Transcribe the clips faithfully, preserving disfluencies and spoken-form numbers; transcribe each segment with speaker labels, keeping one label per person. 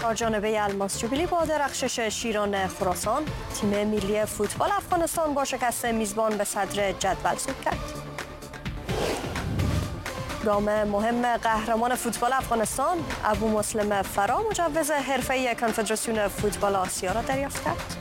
Speaker 1: چهارجانبه الماس جوبیلی با درخشش شیران خراسان، تیم ملی فوتبال افغانستان با شکست میزبان به صدر جدول صعود کرد. نام مهم قهرمان فوتبال افغانستان ابو مسلم فرا مجوز حرفه‌ای کنفدراسیون فوتبال آسیا را دریافت کرد.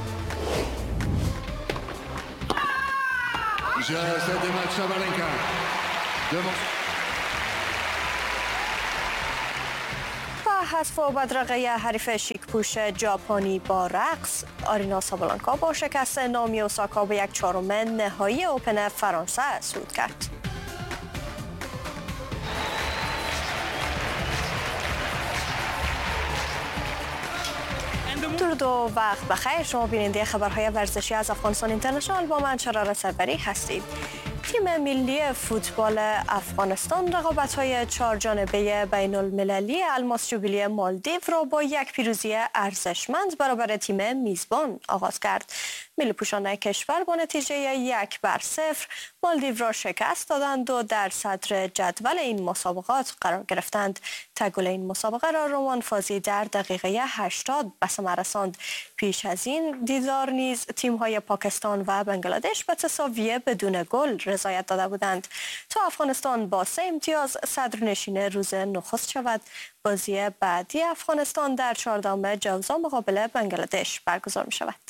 Speaker 1: و حذف و بدرقه حریف شیک‌پوش ژاپنی با رقص، آرینا سابالانکا با شکست نامی اوساکا به یک چهارم نهایی اوپن فرانسه صعود کرد. درود و وقت بخیر. شما بیننده خبرهای ورزشی از افغانستان اینترنشنال با من شراره سربری هستید. تیم ملی فوتبال افغانستان رقابت‌های چهارجانبه بین المللی الماس جوبیلی مالدیو را با یک پیروزی ارزشمند برابر تیم میزبان آغاز کرد. ملی پوشان کشور با نتیجه یک بر صفر مالدیو را شکست دادند و در صدر جدول این مسابقات قرار گرفتند. تگل این مسابقه را رومان فازی در دقیقه هشتاد به ثمر رساند. پیش از این دیدار نیز تیم‌های پاکستان و بنگلادش به تساوی بدون گل رضایت داده بودند تا افغانستان با سه امتیاز صدرنشین روز نخست شود. بازی بعدی افغانستان در چهاردهم جوزا مقابل بنگلادش برگزار می شود.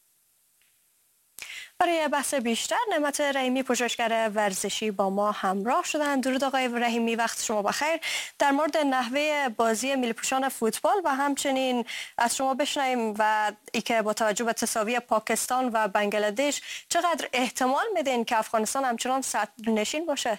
Speaker 1: برای بحث بیشتر نعمت رحیمی پژوهشگر ورزشی با ما همراه شدند. درود آقای رحیمی، وقت شما بخیر. در مورد نحوه بازی ملی پوشان فوتبال و همچنین از شما بشنویم و ای که با توجه به تساوی پاکستان و بنگلادش چقدر احتمال میدین که افغانستان همچنان صدرنشین باشه؟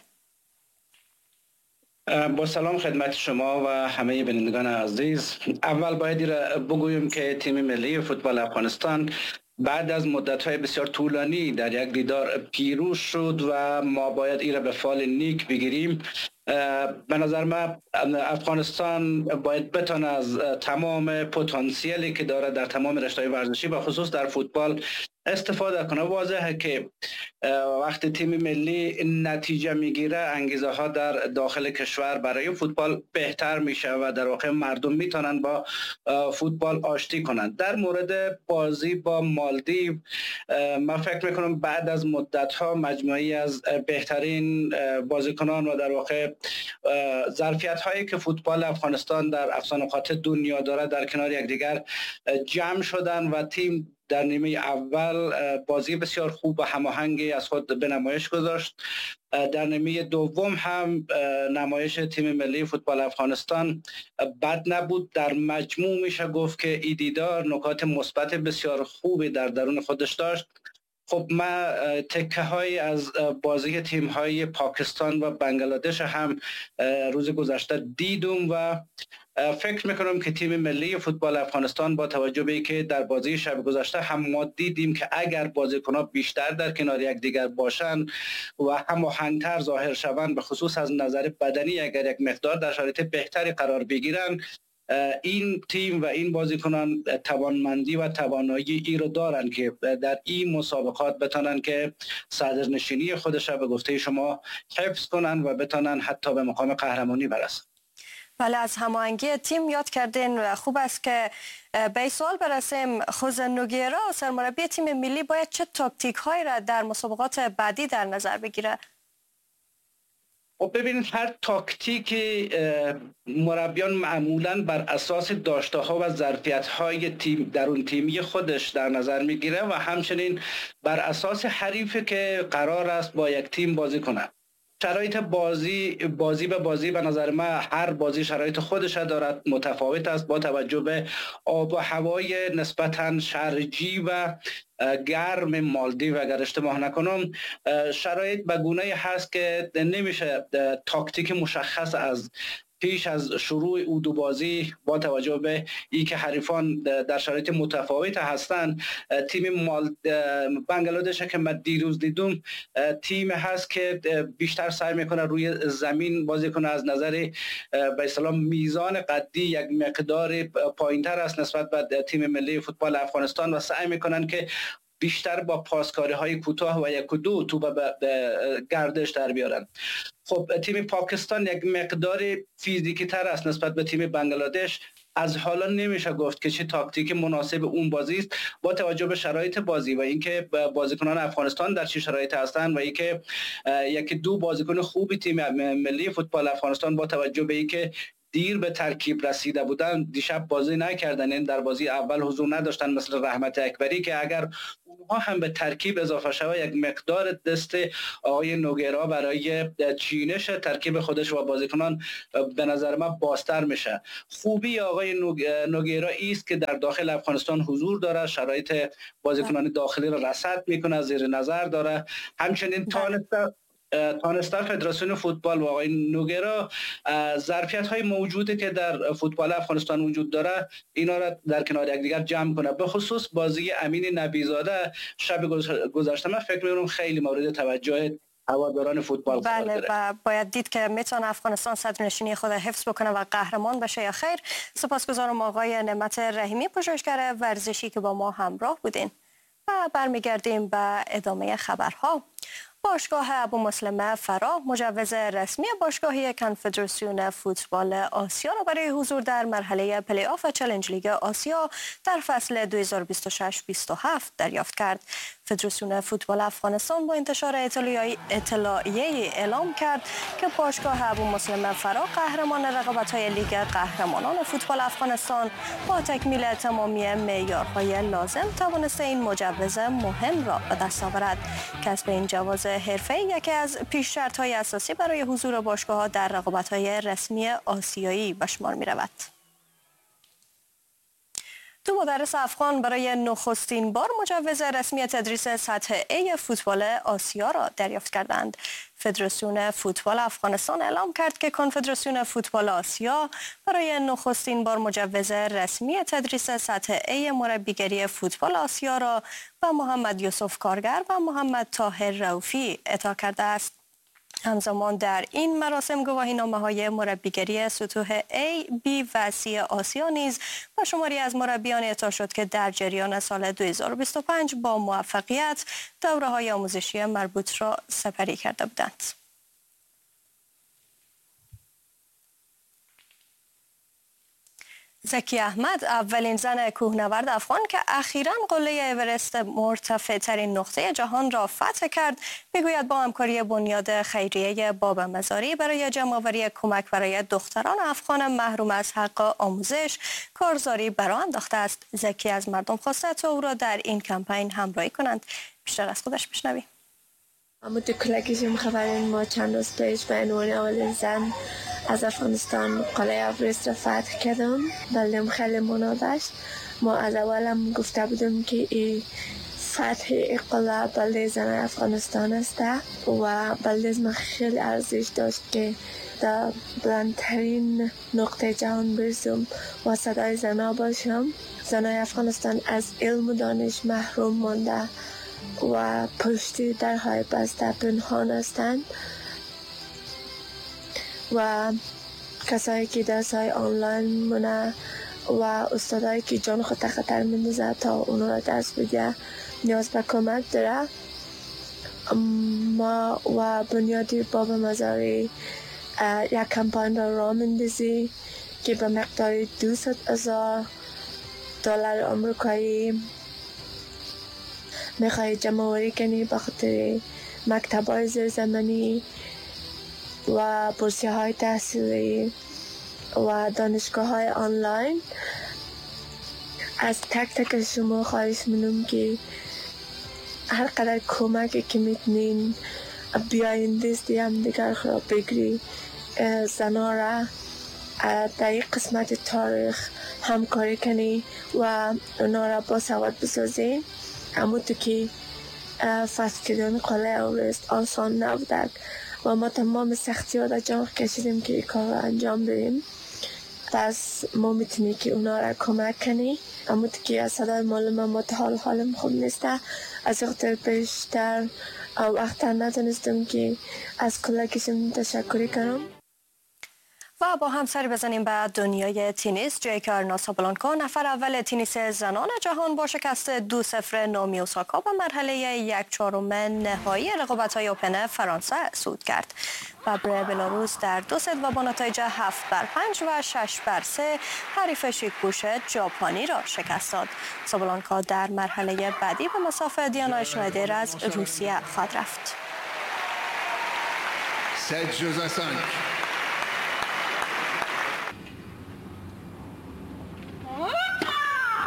Speaker 2: با سلام خدمت شما و همه بینندگان عزیز. اول باید بگویم که تیم ملی فوتبال افغانستان بعد از مدت‌های بسیار طولانی در یک دیدار پیروز شد و ما باید این را به فال نیک بگیریم. به نظر من افغانستان باید بتونه از تمام پتانسیلی که داره در تمام رشته‌های ورزشی و خصوص در فوتبال استفاده کنه. واضحه که وقتی تیم ملی نتیجه میگیره انگیزه ها در داخل کشور برای فوتبال بهتر میشه و در واقع مردم میتونن با فوتبال آشتی کنند. در مورد بازی با مالدیو من فکر میکنم بعد از مدت ها مجموعی از بهترین بازیکنان و در واقع ظرفیت هایی که فوتبال افغانستان در افسانه‌قات دنیا داره در کنار یکدیگر جمع شدن و تیم در نیمه اول بازی بسیار خوب و هماهنگی از خود به نمایش گذاشت. در نیمه دوم هم نمایش تیم ملی فوتبال افغانستان بد نبود. در مجموع میشه گفت که این دیدار نکات مثبت بسیار خوبی در درون خودش داشت. خب ما تکه های از بازی تیم های پاکستان و بنگلادش هم روز گذشته دیدم و فکر میکنم که تیم ملی فوتبال افغانستان با توجه به اینکه در بازی شب گذشته هم ما دیدیم که اگر بازیکنان بیشتر در کنار یکدیگر باشن و هماهنگتر ظاهر شوند به خصوص از نظر بدنی اگر یک مقدار در شرایط بهتری قرار بگیرن این تیم و این بازیکنان توانمندی و توانایی ای رو دارن که در این مسابقات بتونن که صدرنشینی خودش به گفته شما حفظ کنن و بتونن حتی به مقام قهرمانی برسن.
Speaker 1: بله، از هماهنگی تیم یاد کردین و خوب است که به این سوال برسیم. خوزه نوگیرا سرمربی تیم ملی باید چه تاکتیک هایی را در مسابقات بعدی در نظر بگیره؟
Speaker 2: خب ببینید هر تاکتیک مربیان معمولا بر اساس داشته ها و ظرفیت های تیم درون تیمی خودش در نظر میگیره و همچنین بر اساس حریفی که قرار است با یک تیم بازی کنه. شرایط بازی بازی به بازی به نظر من هر بازی شرایط خودش دارد، متفاوت است با توجه به آب و هوای نسبتاً شرجی و گرم مالدیو. اگر اشتباه نکنم شرایط به گونه‌ای هست که نمیشه تاکتیک مشخص از پیش از شروع او دو بازی با توجه به ای که حریفان در شرایط متفاوت هستند. تیم مال بنگلادش که من دیروز دیدم تیم هست که بیشتر سعی میکنه روی زمین بازی کنه، از نظر به اصطلاح میزان قدی یک مقدار پایینتر است نسبت به تیم ملی فوتبال افغانستان و سعی میکنن که بیشتر با پاسکاری های کوتاه و یک و دو توپ به گردش در بیارن. خب تیم پاکستان یک مقدار فیزیکی تر است نسبت به تیم بنگلادش. از حالا نمیشه گفت که چه تاکتیک مناسب اون بازی است با توجه به شرایط بازی و اینکه بازیکنان افغانستان در چه شرایط هستند و اینکه یک دو بازیکن خوبی تیم ملی فوتبال افغانستان با توجه به اینکه دیر به ترکیب رسیده بودن دیشب بازی نکردن، این در بازی اول حضور نداشتن، مثل رحمت اکبری که اگر اونها هم به ترکیب اضافه شود یک مقدار دست آقای نوگیرا برای چینش ترکیب خودش و بازیکنان به نظر من بازتر میشه. خوبی آقای نوگیرا است که در داخل افغانستان حضور داره، شرایط بازیکنان داخلی را رصد میکنه، زیر نظر داره، همچنین تانسته تانسته فدراسیون فوتبال و آقای نوگیرا ظرفیت های موجودی که در فوتبال افغانستان وجود داره اینا را در کنار یکدیگر جمع کنه. به خصوص بازی امین نبیزاده شب گذشته من فکر می‌کنم خیلی مورد توجه هواداران فوتبال قرار
Speaker 1: بله و باید دید که میتونه افغانستان صدرنشینی خود حفظ بکنه و قهرمان بشه یا خیر. سپاسگزارم آقای نعمت رحیمی پژوهشگر ورزشی که با ما همراه بودین و برمیگردیم به ادامه خبرها. باشگاه ابومسلم فراه مجوز رسمی باشگاهی کنفدراسیون فوتبال آسیا را برای حضور در مرحله پلی آف چالش لیگ آسیا در فصل دو هزار و بیست و شش بیست و هفت دریافت کرد. فدراسیون فوتبال افغانستان با انتشار اطلاعیه‌ای اعلام کرد که باشگاه ابومسلم فراه قهرمان رقابت‌های لیگ قهرمانان فوتبال افغانستان با تکمیل تمامی معیارهای لازم توانسته این مجوز مهم را به دست آورد. کسب این جواز حرفه‌ای یکی از پیش شرط‌های اساسی برای حضور باشگاه‌ها در رقابت‌های رسمی آسیایی به شمار می‌رود. دو مدرس افغان برای نخستین بار مجوز رسمی تدریس سطح A فوتبال آسیا را دریافت کردند. فدراسیون فوتبال افغانستان اعلام کرد که کنفدراسیون فوتبال آسیا برای نخستین بار مجوز رسمی تدریس سطح A مربیگری فوتبال آسیا را به محمد یوسف کارگر و محمد طاهر رؤوفی اعطا کرده است. همزمان در این مراسم گواهینامه‌های مربیگری سطوح A، B و C آسیا نیز با شماری از مربیان اعطا شد که در جریان سال دو هزار و بیست و پنج با موفقیت دوره‌های آموزشی مربوط را سپری کرده بودند. زکی احمد اولین زن کوهنورد افغان که اخیراً قله اورست مرتفع ترین نقطه جهان را فتح کرد میگوید با همکاری بنیاد خیریه باب مزاری برای جمع‌آوری کمک برای دختران افغان محروم از حق آموزش کارزاری برآ انداخته است. زکی از مردم خواسته تا او را در این کمپین همراهی کنند. بیشتر از خودش بشنویم.
Speaker 3: اما تو کلکشیم خبرین ما چند روز پیش به عنوان اولین زن از افغانستان قلعه اورست را فتح کردم. بلدم خیلی منادشت. ما از اولم گفته بودم که این فتح قلعه بلده زن افغانستان است و بلده ما خیلی ارزش داشت که در بلندترین نقطه جهان برسم و صدای زنها باشم. زنای افغانستان از علم و دانش محروم مانده و پشتی درهای بسته پنهان هستند و کسایی که درس‌های آنلاین مونه و استادایی که جان خود خطر میندازه تا اونو را درس بده نیاز به کمک داره. ما و بنیادی باب مزاری یک کمپاین را راه میندازی که به مقدار دویست هزار دلار آمریکایی میخوای جمع آوری کنی به خاطر مکتب‌های زیرزمینی و بورسیه‌های تحصیلی و دانشگاه‌های آنلاین. از تک تک شما خواهش می‌کنم که هر قدر کمکی که میتونین بیاین دستی هم دیگر را بگیری زنها را در این قسمت تاریخ همکاری کنی و اونا را با سواد بسازین. اما تو که فتح کردن قلعه اورست آسان نبود و ما تمام سختی ها در جان کشیدیم که این کار را انجام بدیم. پس ما میتونی که اونا را کمک کنی. اما تو که از صدای معلوم ما تا حال حالم خوب نیسته از اختر بیشتر وقتا نتونستم که از کلکشم تشکری کنم.
Speaker 1: و با هم سری بزنیم به دنیای تنیس، جایی که آرینا سابالانکا نفر اول تنیس زنان جهان با شکست دو صفر نامی اوساکا به مرحله یک چهارم نهایی رقابت‌های اوپن فرانسه صعود کرد. ببر بلاروس در دو ست و با نتایج هفت بر پنج و شش بر سه حریف شیک‌پوش ژاپنی را شکست داد. سابالانکا در مرحله بعدی به مسافت دیانا اشنایدر از روسیه خواهد رفت.
Speaker 4: sept jeux à cinq.